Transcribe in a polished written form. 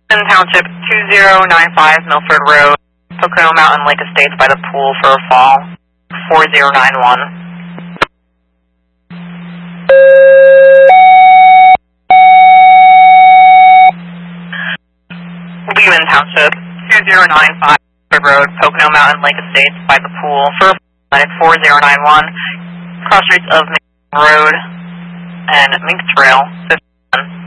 Township 2095 Milford Road, Pocono Mountain Lake Estates by the pool for a fall, 4091. Lehman Township 2095 Milford Road, Pocono Mountain Lake Estates by the pool for a fall at 4091. Cross streets of Road and Mink Trail 51.